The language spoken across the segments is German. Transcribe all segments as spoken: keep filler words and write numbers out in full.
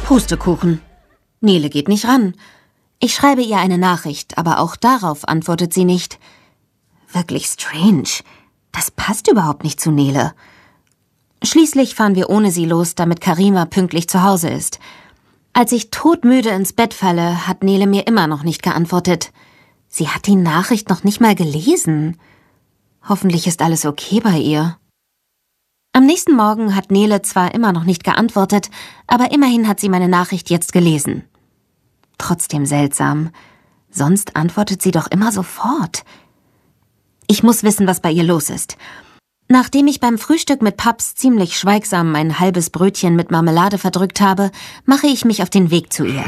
Pustekuchen. Nele geht nicht ran. Ich schreibe ihr eine Nachricht, aber auch darauf antwortet sie nicht. Wirklich strange. Das passt überhaupt nicht zu Nele. Schließlich fahren wir ohne sie los, damit Karima pünktlich zu Hause ist. Als ich todmüde ins Bett falle, hat Nele mir immer noch nicht geantwortet. Sie hat die Nachricht noch nicht mal gelesen. Hoffentlich ist alles okay bei ihr. Am nächsten Morgen hat Nele zwar immer noch nicht geantwortet, aber immerhin hat sie meine Nachricht jetzt gelesen. Trotzdem seltsam. Sonst antwortet sie doch immer sofort. Ich muss wissen, was bei ihr los ist. Nachdem ich beim Frühstück mit Paps ziemlich schweigsam ein halbes Brötchen mit Marmelade verdrückt habe, mache ich mich auf den Weg zu ihr.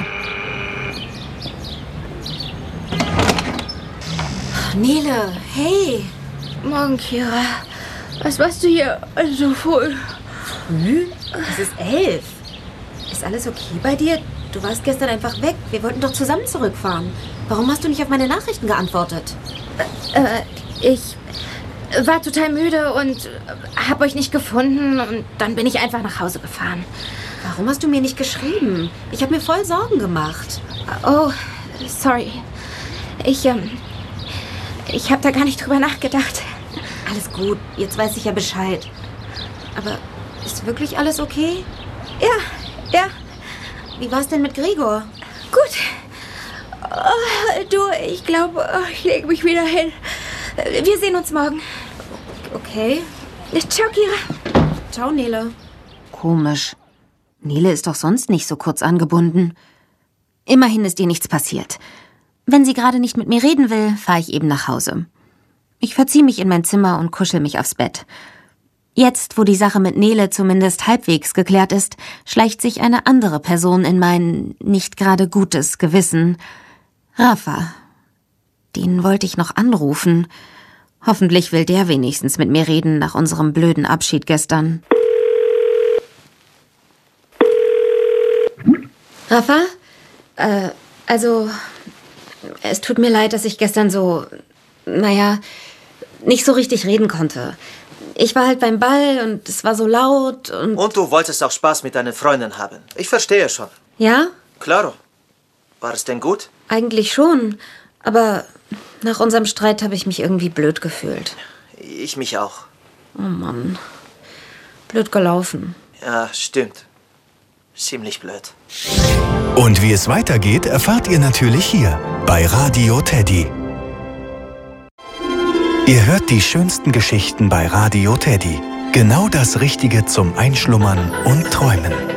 Nele, hey! Morgen, Kira. Was machst du hier so früh? Früh? Es ist elf. Ist alles okay bei dir? Du warst gestern einfach weg. Wir wollten doch zusammen zurückfahren. Warum hast du nicht auf meine Nachrichten geantwortet? Äh, ich war total müde und habe euch nicht gefunden. Und dann bin ich einfach nach Hause gefahren. Warum hast du mir nicht geschrieben? Ich habe mir voll Sorgen gemacht. Oh, sorry. Ich, ähm, ich habe da gar nicht drüber nachgedacht. Alles gut, jetzt weiß ich ja Bescheid. Aber ist wirklich alles okay? Ja, ja. Wie war's denn mit Gregor? Gut. Oh, du, ich glaube, ich lege mich wieder hin. Wir sehen uns morgen. Okay. Ciao, Kira. Ciao, Nele. Komisch. Nele ist doch sonst nicht so kurz angebunden. Immerhin ist ihr nichts passiert. Wenn sie gerade nicht mit mir reden will, fahre ich eben nach Hause. Ich verziehe mich in mein Zimmer und kuschel mich aufs Bett. Jetzt, wo die Sache mit Nele zumindest halbwegs geklärt ist, schleicht sich eine andere Person in mein nicht gerade gutes Gewissen. Rafa. Den wollte ich noch anrufen. Hoffentlich will der wenigstens mit mir reden nach unserem blöden Abschied gestern. Rafa? Äh, also, es tut mir leid, dass ich gestern so, naja, nicht so richtig reden konnte. Ich war halt beim Ball und es war so laut und... Und du wolltest auch Spaß mit deinen Freunden haben. Ich verstehe schon. Ja? Claro. War es denn gut? Eigentlich schon. Aber nach unserem Streit habe ich mich irgendwie blöd gefühlt. Ich mich auch. Oh Mann. Blöd gelaufen. Ja, stimmt. Ziemlich blöd. Und wie es weitergeht, erfahrt ihr natürlich hier bei Radio Teddy. Ihr hört die schönsten Geschichten bei Radio Teddy. Genau das Richtige zum Einschlummern und Träumen.